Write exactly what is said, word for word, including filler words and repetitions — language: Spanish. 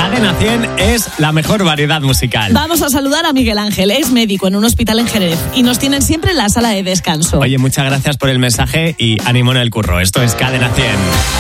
Cadena cien es la mejor variedad musical. Vamos a saludar a Miguel Ángel, es médico en un hospital en Jerez y nos tienen siempre en la sala de descanso. Oye, muchas gracias por el mensaje y ánimo en el curro. Esto es Cadena cien.